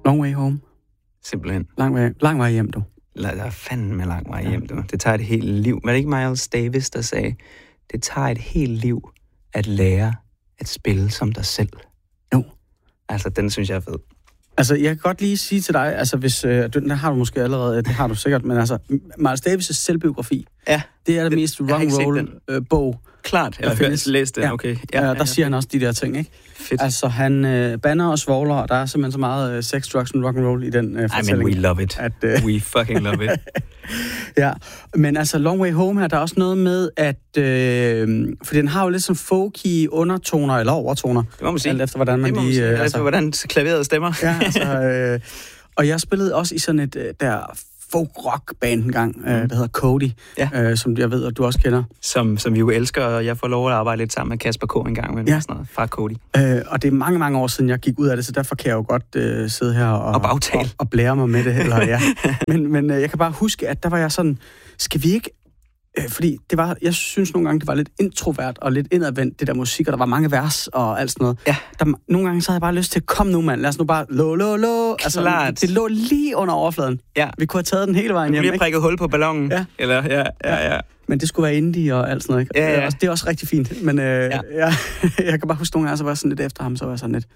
Long Way Home. Simpelthen. Lang vej hjem, du. Der er fandme lang vej hjem, du. Det tager et helt liv. Var det ikke Miles Davis, der sagde, det tager et helt liv at lære at spille som dig selv? Jo. Altså, den synes jeg er fed. Altså, jeg kan godt lige sige til dig, altså hvis, den har du måske allerede, det har du sikkert, men altså, Miles Davis' selvbiografi, ja, det er det mest rock'n'roll bog. Klart, eller har læst den, okay. Der siger han også de der ting, ikke? Fedt. Altså, han banner og svogler, og der er simpelthen så meget sex, drugs and rock'n'roll i den fortælling. I mean, we love it. We fucking love it. Ja, men altså, Long Way Home her, der er også noget med, at for den har jo lidt sådan folky undertoner, eller overtoner. Det må man sige. Alt efter, hvordan man lige... efter, hvordan klaveret stemmer. Ja, altså... og jeg spillede også i sådan et der folk-rock-band engang, der hedder Cody, som jeg ved, at du også kender. Som vi jo elsker, og jeg får lov at arbejde lidt sammen med Kasper K. en gang, men sådan noget, fra Cody. Og det er mange, mange år siden, jeg gik ud af det, så derfor kan jeg jo godt sidde her og blære mig med det. Eller, ja. men jeg kan bare huske, at der var jeg sådan, skal vi ikke... fordi jeg synes nogle gange, det var lidt introvert og lidt indadvendt, det der musik, og der var mange vers og alt sådan noget. Ja. Nogle gange så havde jeg bare lyst til, kom nu mand, lad os nu bare lo. Altså, det lå lige under overfladen. Ja. Vi kunne have taget den hele vejen hjem, ikke? Vi har prikket hul på ballonen. Ja. Eller, ja. Men det skulle være indie og alt sådan noget, ikke? Ja. Det er også rigtig fint. Men jeg kan bare huske nogle gange, så var jeg sådan lidt efter ham, så var jeg sådan lidt,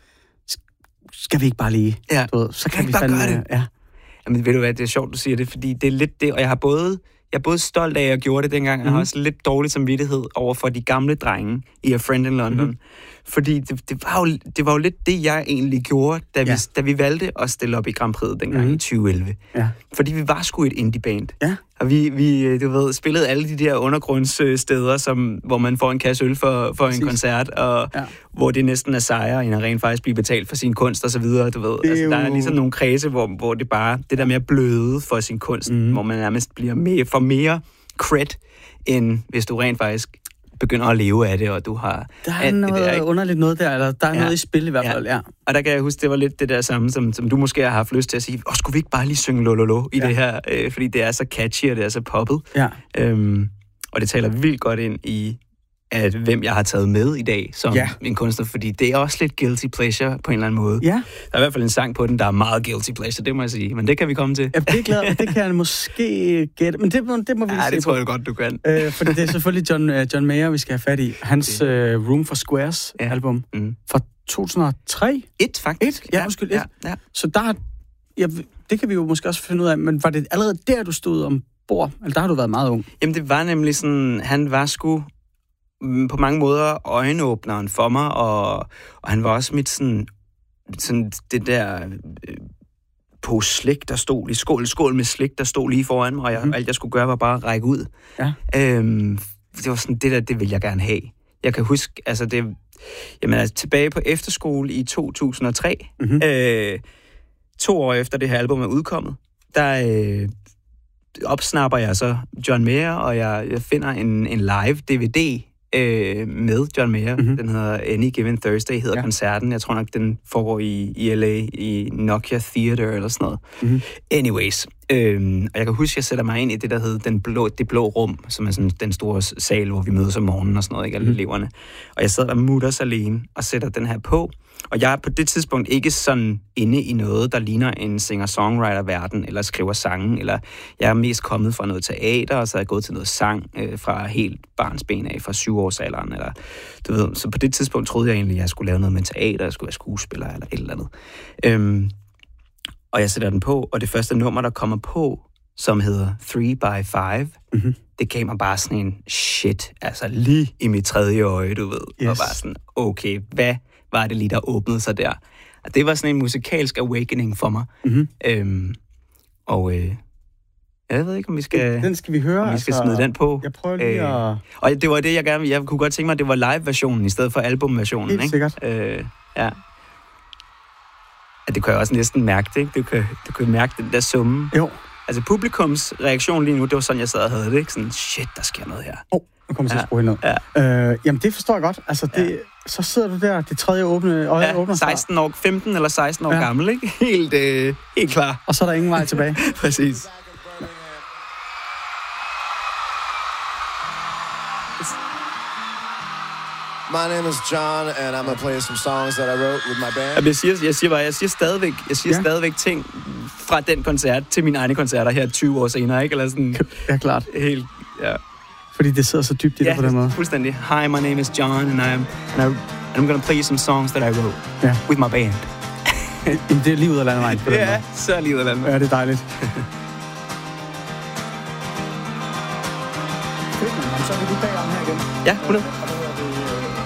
skal vi ikke bare lige? Ja. Du ved, så kan vi bare fandme, gøre det. Ja. Jamen ved du hvad, det er sjovt, du siger det, fordi det er lidt det, og jeg er både stolt af, at jeg gjorde det dengang, og jeg har også lidt dårlig samvittighed over for de gamle drenge i A Friend in London. Fordi det var jo lidt det, jeg egentlig gjorde, da vi valgte at stille op i Grand Prix dengang i 2011. Ja. Fordi vi var sgu et indie-band. Ja. Og vi du ved, spillede alle de der undergrundssteder, hvor man får en kasse øl for en koncert, og hvor det næsten er sejre, end at rent faktisk blive betalt for sin kunst og så videre, du ved. Altså, der er ligesom nogle kredse, hvor det bare, det der med at bløde for sin kunst, hvor man nærmest bliver mere cred, end hvis du rent faktisk begynder at leve af det, og du har... Der er noget der, underligt noget der, eller der er noget i spil i hvert fald, ja. Og der kan jeg huske, det var lidt det der samme, som du måske har haft lyst til at sige, skulle vi ikke bare lige synge Lololo i det her, fordi det er så catchy, og det er så poppet. Ja. Og det taler vildt godt ind i, hvem jeg har taget med i dag som en kunstner, fordi det er også lidt guilty pleasure på en eller anden måde. Ja. Der er i hvert fald en sang på den, der er meget guilty pleasure, det må jeg sige, men det kan vi komme til. Ja, det kan jeg måske gætte, men det må vi se på. Ja, det tror jeg godt, du kan. For det er selvfølgelig John Mayer, vi skal have fat i. Hans Room for Squares album fra 2003. Faktisk. Ja, undskyld, et. Ja. Så der, det kan vi jo måske også finde ud af, men var det allerede der, du stod ombord? Eller der har du været meget ung? Jamen, det var nemlig sådan, han var sgu på mange måder øjenåbneren for mig, og han var også mit sådan det der pose slik, der stod lige skål med slik, der stod lige foran mig, og alt jeg skulle gøre var bare at række ud. Ja. Det var sådan, det vil jeg gerne have. Jeg kan huske, altså tilbage på efterskole i 2003, 2 år efter det her album er udkommet, der opsnapper jeg så John Mayer, og jeg finder en live DVD med John Mayer. Den hedder Any Given Thursday, hedder koncerten. Jeg tror nok, den foregår i LA, i Nokia Theater eller sådan noget. Anyways. Og jeg kan huske, at jeg sætter mig ind i det, der hedder det blå rum, som er sådan den store sal, hvor vi mødes om morgenen og sådan noget, ikke alle eleverne. Og jeg sidder der mutters alene og sætter den her på. Og jeg er på det tidspunkt ikke sådan inde i noget, der ligner en singer-songwriter-verden, eller skriver sange, eller jeg er mest kommet fra noget teater, og så er jeg gået til noget sang fra helt barnsben af, fra 7-årsalderen, eller du ved. Så på det tidspunkt troede jeg egentlig, at jeg skulle lave noget med teater, jeg skulle være skuespiller, eller et eller andet. Og jeg sætter den på, og det første nummer, der kommer på, som hedder 3x5, det gav mig bare sådan en shit, altså lige i mit tredje øje, du ved. Og bare sådan, okay, hvad var det lige, der åbnede sig der? Og det var sådan en musikalsk awakening for mig. Jeg ved ikke, om vi skal... Den skal vi høre, om vi skal smide den på. Jeg prøver lige at... Og det var det, jeg kunne godt tænke mig, at det var live-versionen, i stedet for album-versionen. Helt sikkert. Ja. Det kan jeg også næsten mærke det, ikke? Du kan mærke den der summe. Jo. Altså publikums reaktion lige nu, det var sådan, jeg sad og havde det, ikke? Sådan, shit, der sker noget her. Nu kommer jeg til at skrue helt ned. Jamen, det forstår jeg godt. Altså, så sidder du der, det tredje øje åbner sig. 15 eller 16 år gammel, ikke? Helt klar. Og så er der ingen vej tilbage. Præcis. My name is John, and I'm gonna play some songs that I wrote with my band. Jeg siger stadigvæk ting fra den koncert til mine egne koncerter her 20 år senere, ikke? Eller sådan. Ja, klart. Helt, ja. Fordi det sidder så dybt i dig på den måde. Ja, fuldstændig. Hi, my name is John, and I'm gonna play some songs that I wrote with my band. Det er lige ud af landevejen på den måde. Ja, så er lige ud af landevejen. Ja, det er dejligt. Så vil du bag om her igen. Ja, 100.